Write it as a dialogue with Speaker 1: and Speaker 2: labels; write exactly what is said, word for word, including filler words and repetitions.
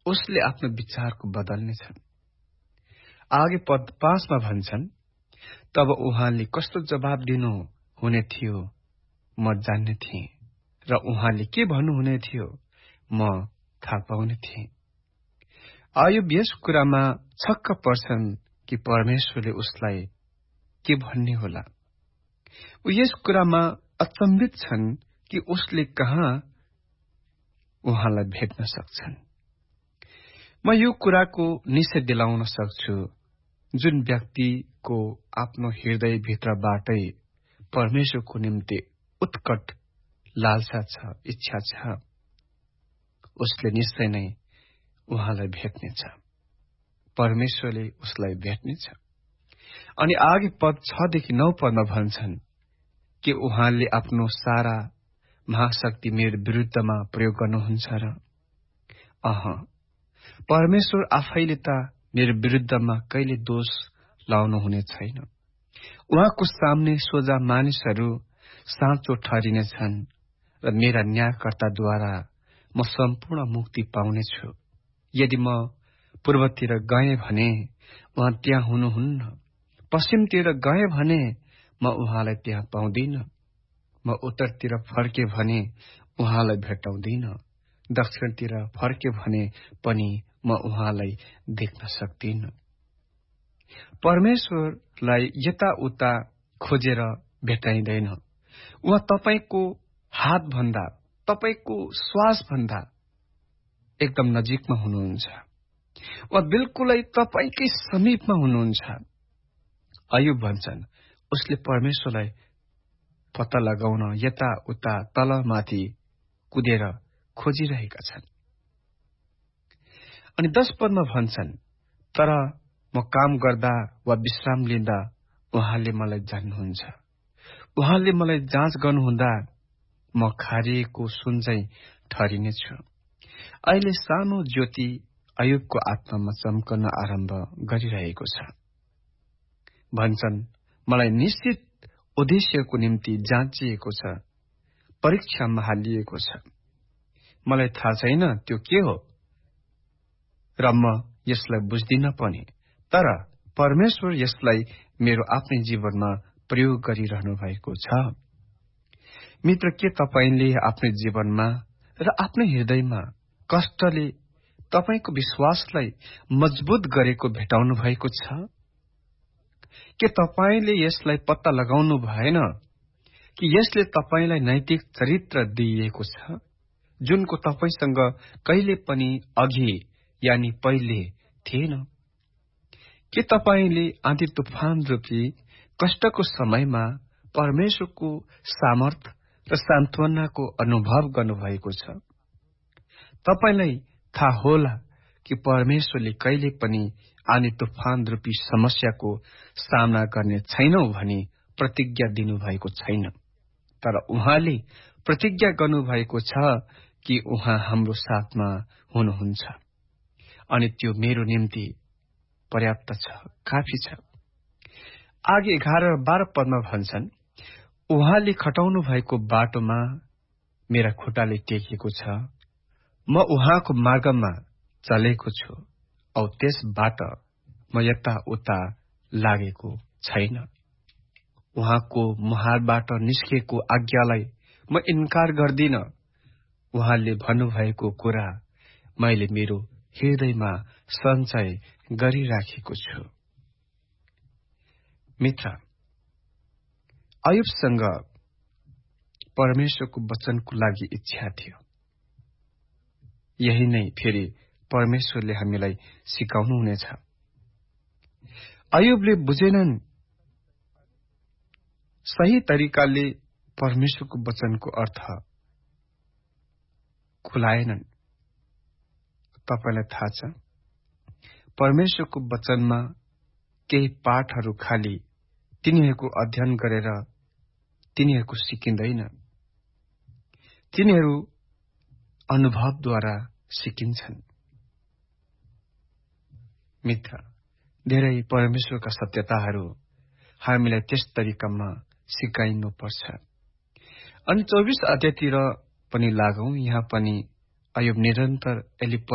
Speaker 1: उसले आफ्नो विचारको बदल्नेछ। आगे पद पाँचमा भन्छन्, तब उहाँले कस्तो जवाब दिनु हुने थियो म जान्ने थिएँ, र उहाँले के भन्नुहुने थियो म थाहा पाउने थिएँ। अयुब यस कुरामा छक्क पर्छन् कि परमेश्वरले उसलाई के भन्ने होला। ऊ यस कुरामा अचम्भित छन् कि उसले कहाँ उहाँलाई भेट्न सक्छन्। म यो कुराको निश्चय दिलाउन सक्छु, जुन व्यक्तिको आफ्नो हृदयभित्रबाटै परमेश्वरको निम्ति उत्कट लालसा छ, इच्छा छ, उसले निश्चय नै उहाँलाई भेट्नेछ। परमेश्वरले उसलाई भेट्नेछ। अनि आगे पद छदेखि नौ पदमा भन्छन् कि उहाँले आफ्नो सारा महाशक्ति मेरो विरुद्धमा प्रयोग गर्नुहुन्छ र अह परमेश्वर आफैले त मेरो विरुद्धमा कहिले दोष लाउनु हुने छैन। उहाँको सामने सोझा मानिसहरू साँचो ठहरिनेछन् र मेरा न्यायकर्ताद्वारा म सम्पूर्ण मुक्ति पाउनेछु। यदि म पूर्वतिर गएँ भने उहाँ त्यहाँ हुनुहुन्न, पश्चिमतिर गएँ भने म उहाँलाई त्यहाँ पाउँदिन, म उत्तरतिर फर्के भने उहाँलाई भेटाउँदिन, दक्षिणतिर फर्के भने पनि म उहाँलाई देख्न सक्दिन। परमेश्वरलाई यताउता खोजेर भेटाइँदैन। उहाँ तपाईको हातभन्दा, तपाईको श्वासभन्दा एकदम नजिकमा हुनुहुन्छ। उहाँ बिल्कुलै तपाईकै समीपमा हुनुहुन्छ। अयुब भन्छन्, उसले परमेश्वरलाई पत्ता लगाउन यता उता तलमाथि कुदेर खोजिरहेका छन्। अनि दश पदमा भन्छन्, तर म काम गर्दा वा विश्राम लिँदा उहाँले मलाई जान्नुहुन्छ। उहाँले मलाई जाँच गर्नुहुँदा म खारिएको सुन झैं ठहरिनेछु। अहिले सानो ज्योति अयुबको आत्मामा चम्कन आरम्भ गरिरहेको छ। भन्छन्, मलाई निश्चित उद्देश्यको निम्ति जाँचिएको छ, परीक्षामा हालिएको छ। मलाई थाहा छैन त्यो के हो र म यसलाई बुझ्दिन पनि, तर परमेश्वर यसलाई मेरो आफ्नै जीवनमा प्रयोग गरिरहनु भएको छ। मित्र, के तपाईले आफ्नै जीवनमा र आफ्नै हृदयमा कष्टले तपाईको विश्वासलाई मजबुत गरेको भेटाउनु भएको छ? के तपाईले यसलाई पत्ता लगाउनु भएन कि यसले तपाईलाई नैतिक चरित्र दिइएको छ, जुनको तपाईसँग कहिले पनि अघि यानी पहिले थिएन? के तपाईले आँधी तुफान रूपी कष्टको समयमा परमेश्वरको सामर्थ र सान्त्वनाको अनुभव गर्नुभएको छ? तपाईलाई थाहा होला कि परमेश्वरले कहिले पनि आनी तुफान रूपी समस्याको सामना गर्ने छैनौ भनी प्रतिज्ञा दिनुभएको छैन, तर उहाँले प्रतिज्ञा गर्नुभएको छ कि उहाँ हाम्रो साथमा हुनुहुन्छ, अनि त्यो मेरो निम्ति पर्याप्त छ, काफी छ। आगे एघार र बाह्र पदमा भन्छन्, उहाँले खटाउनु भएको बाटोमा मेरा खुट्टाले टेकेको छ, म उहाँको मार्गमा चलेको छु औ त्यसबाट म यता उता लागेको छैन। उहाँको मुहारबाट निस्केको आज्ञालाई म इन्कार गर्दिन। उहाँले भन्नुभएको कुरा मैले मेरो हृदयमा सञ्चय गरिराखेको छु। मित्र, अयुबसँग परमेश्वरको वचनको लागि इच्छा थियो। यही नै फेरि परमेश्वरले हामीलाई सिकाउनु हुनेछ। अयुबले बुझेनन्, सही तरिकाले परमेश्वरको वचनको अर्थ खुलाएनन्। तपाईलाई थाहा छ, परमेश्वरको वचनमा केही पाठहरू खाली तिनीहरूको अध्ययन गरेर तिनीहरूको सिकिँदैन, तिनीहरू अनुभवद्वारा सिकिन्छन्। मित्र, धेरै परमेश्वरका सत्यताहरू हामीलाई त्यस तरिकामा सिकाइनु पर्छ। अनि चौबिस अध्यायतिर पनि लागौं, यहाँ पनि अयुब निरन्तर एलिप